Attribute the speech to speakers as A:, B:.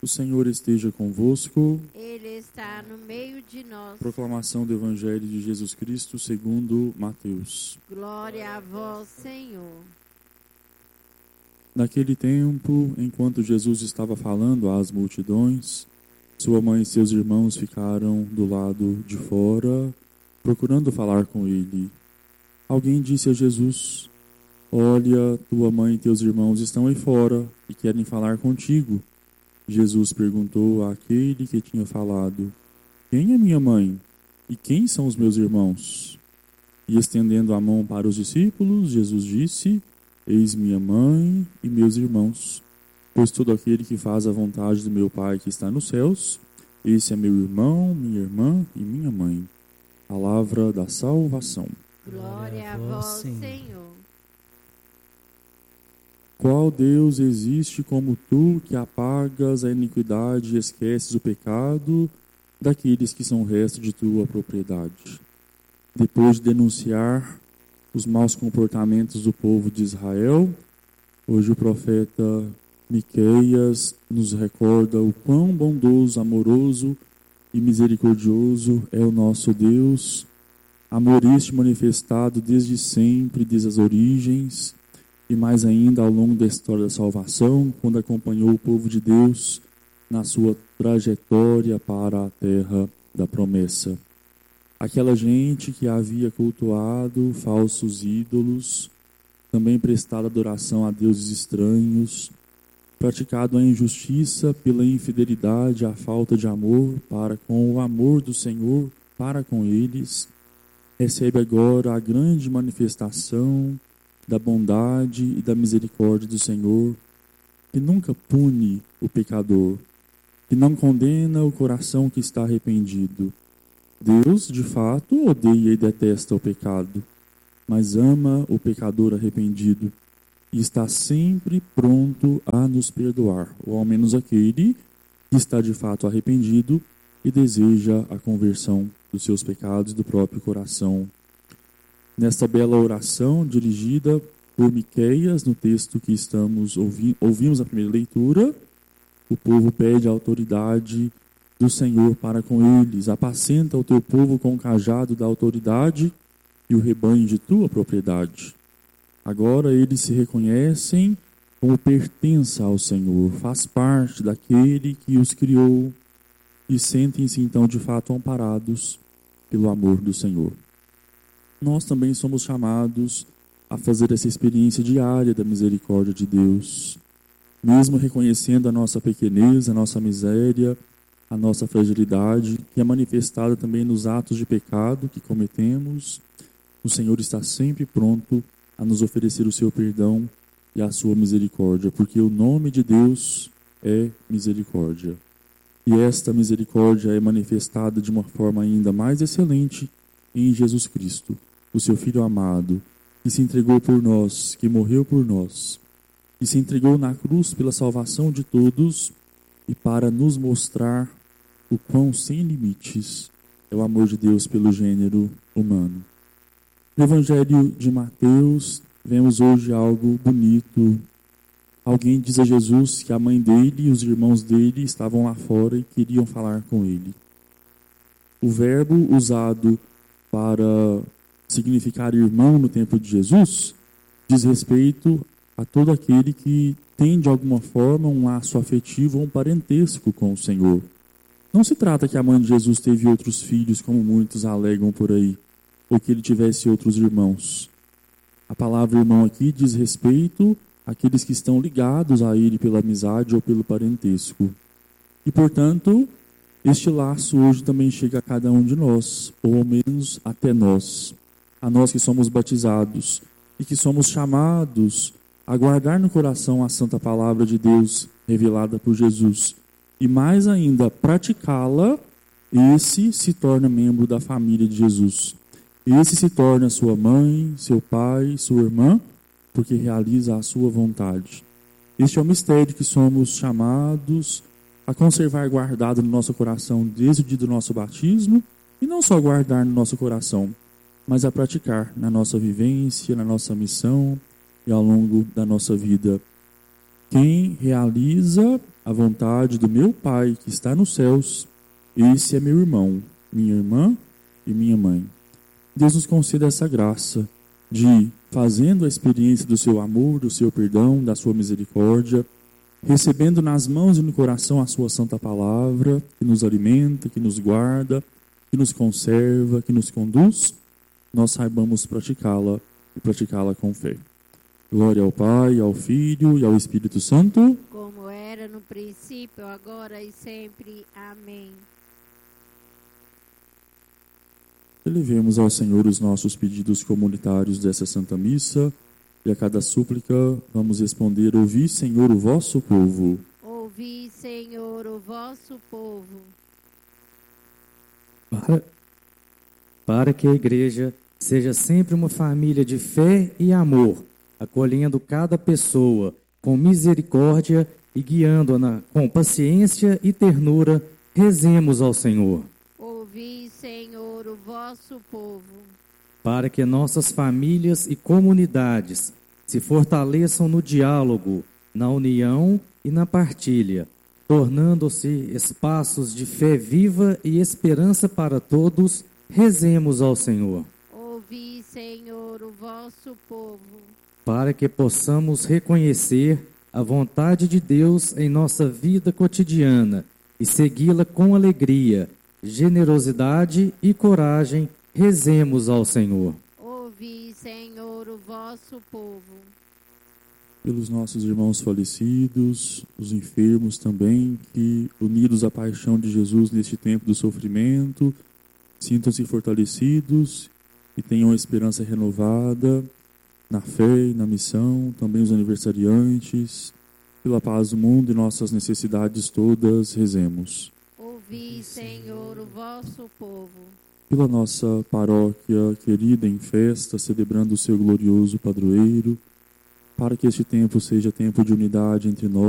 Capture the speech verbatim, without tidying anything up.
A: O Senhor esteja convosco.
B: Ele está no meio de nós.
A: Proclamação do Evangelho de Jesus Cristo segundo Mateus.
B: Glória a vós, Senhor.
A: Naquele tempo, enquanto Jesus estava falando às multidões, sua mãe e seus irmãos ficaram do lado de fora, procurando falar com ele. Alguém disse a Jesus: Olha, tua mãe e teus irmãos estão aí fora e querem falar contigo. Jesus perguntou àquele que tinha falado: Quem é minha mãe? E quem são os meus irmãos? E estendendo a mão para os discípulos, Jesus disse: Eis minha mãe e meus irmãos. Pois todo aquele que faz a vontade do meu Pai que está nos céus, esse é meu irmão, minha irmã e minha mãe. Palavra da salvação.
B: Glória a vós, Senhor.
A: Qual Deus existe como tu, que apagas a iniquidade e esqueces o pecado daqueles que são resto de tua propriedade? Depois de denunciar os maus comportamentos do povo de Israel, hoje o profeta Miqueias nos recorda o quão bondoso, amoroso e misericordioso é o nosso Deus, amor este manifestado desde sempre, desde as origens, e mais ainda ao longo da história da salvação, quando acompanhou o povo de Deus na sua trajetória para a terra da promessa. Aquela gente que havia cultuado falsos ídolos, também prestado adoração a deuses estranhos, praticado a injustiça pela infidelidade, a falta de amor para com o amor do Senhor para com eles, recebe agora a grande manifestação da bondade e da misericórdia do Senhor, que nunca pune o pecador, que não condena o coração que está arrependido. Deus, de fato, odeia e detesta o pecado, mas ama o pecador arrependido e está sempre pronto a nos perdoar, ou ao menos aquele que está de fato arrependido e deseja a conversão dos seus pecados e do próprio coração. Nesta bela oração dirigida por Miqueias, no texto que estamos ouvi- ouvimos na primeira leitura, o povo pede a autoridade do Senhor para com eles. Apacenta o teu povo com o cajado da autoridade e o rebanho de tua propriedade. Agora eles se reconhecem como pertença ao Senhor, faz parte daquele que os criou e sentem-se então de fato amparados pelo amor do Senhor. Nós também somos chamados a fazer essa experiência diária da misericórdia de Deus, mesmo reconhecendo a nossa pequenez, a nossa miséria, a nossa fragilidade, que é manifestada também nos atos de pecado que cometemos. O Senhor está sempre pronto a nos oferecer o seu perdão e a sua misericórdia, porque o nome de Deus é misericórdia. E esta misericórdia é manifestada de uma forma ainda mais excelente em Jesus Cristo, o seu Filho amado, que se entregou por nós, que morreu por nós, e se entregou na cruz pela salvação de todos e para nos mostrar o quão sem limites é o amor de Deus pelo gênero humano. No Evangelho de Mateus, vemos hoje algo bonito. Alguém diz a Jesus que a mãe dele e os irmãos dele estavam lá fora e queriam falar com ele. O verbo usado para significar irmão no tempo de Jesus diz respeito a todo aquele que tem de alguma forma um laço afetivo ou um parentesco com o Senhor. Não se trata que a mãe de Jesus teve outros filhos, como muitos alegam por aí, ou que ele tivesse outros irmãos. A palavra irmão aqui diz respeito àqueles que estão ligados a ele pela amizade ou pelo parentesco. E, portanto, este laço hoje também chega a cada um de nós, ou ao menos até nós. A nós que somos batizados e que somos chamados a guardar no coração a santa palavra de Deus revelada por Jesus. E mais ainda, praticá-la, esse se torna membro da família de Jesus. Esse se torna sua mãe, seu pai, sua irmã, porque realiza a sua vontade. Este é o mistério que somos chamados a conservar guardado no nosso coração desde o dia do nosso batismo, e não só guardar no nosso coração, mas a praticar na nossa vivência, na nossa missão e ao longo da nossa vida. Quem realiza a vontade do meu Pai que está nos céus, esse é meu irmão, minha irmã e minha mãe. Deus nos conceda essa graça de, fazendo a experiência do seu amor, do seu perdão, da sua misericórdia, recebendo nas mãos e no coração a sua santa palavra, que nos alimenta, que nos guarda, que nos conserva, que nos conduz, nós saibamos praticá-la e praticá-la com fé. Glória ao Pai, ao Filho e ao Espírito Santo.
B: Como era no princípio, agora e sempre. Amém.
A: Elevemos ao Senhor os nossos pedidos comunitários dessa Santa Missa e a cada súplica vamos responder: ouvi, Senhor, o vosso povo.
B: Ouvi, Senhor, o vosso povo.
C: Para, para que a Igreja seja sempre uma família de fé e amor, acolhendo cada pessoa com misericórdia e guiando-a com paciência e ternura, rezemos ao Senhor.
B: Ouvi, Senhor, o vosso povo.
C: Para que nossas famílias e comunidades se fortaleçam no diálogo, na união e na partilha, tornando-se espaços de fé viva e esperança para todos, rezemos ao Senhor.
B: Ouvi, Senhor, o vosso povo.
C: Para que possamos reconhecer a vontade de Deus em nossa vida cotidiana e segui-la com alegria, generosidade e coragem, rezemos ao Senhor.
B: Ouvi, Senhor, o vosso povo.
A: Pelos nossos irmãos falecidos, os enfermos também, que, unidos à paixão de Jesus neste tempo do sofrimento, sintam-se fortalecidos e tenham a esperança renovada na fé e na missão, também os aniversariantes, pela paz do mundo e nossas necessidades todas, rezemos.
B: Ouvi, Senhor, o vosso povo.
A: Pela nossa paróquia querida em festa, celebrando o seu glorioso padroeiro, para que este tempo seja tempo de unidade entre nós,